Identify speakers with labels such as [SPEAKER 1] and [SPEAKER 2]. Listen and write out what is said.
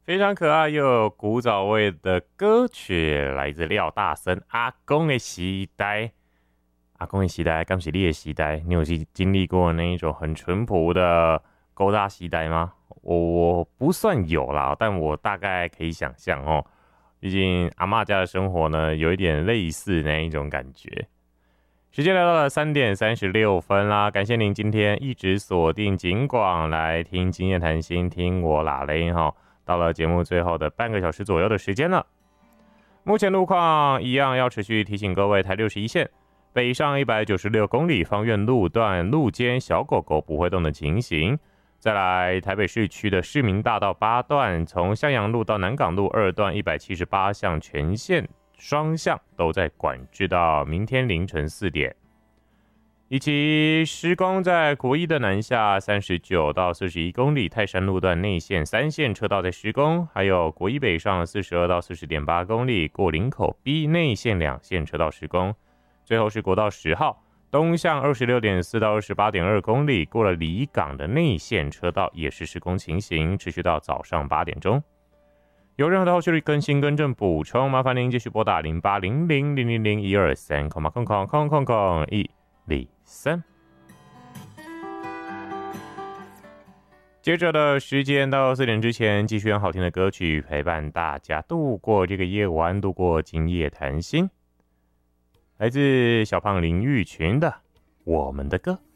[SPEAKER 1] 非常可爱又有古早味的歌曲，来自廖大森。阿公的时代，阿公的时代，刚是你的时代，你有经历过那一种很淳朴的勾搭时代吗？我不算有啦，但我大概可以想象哦。毕竟阿嬷家的生活呢，有一点类似那一种感觉。时间来到了3:36啦，感谢您今天一直锁定警广来听经验谈心，听我拉雷哈。到了节目最后的半个小时左右的时间了，目前路况一样要持续提醒各位，台61线北上196公里方院路段路肩小狗狗不会动的情形。再来台北市区的市民大道8段，从向阳路到南港路2段178项全线双向都在管制到明天凌晨4点。以及施工在国一的南下39到41公里，泰山路段内线3线车道在施工，还有国一北上42到40.8公里，过林口 B 内线2线车道施工。最后是国道10号东向26.4到28.2公里，过了离港的内线车道也是施工情形，持续到早上8点钟。有任何的后续的更新更正补充，麻烦您继续拨打0800000123，123。接着的时间到4点之前，继续用好听的歌曲陪伴大家度过这个夜晚，度过今夜谈心。来自小胖林玉群的《我们的歌》。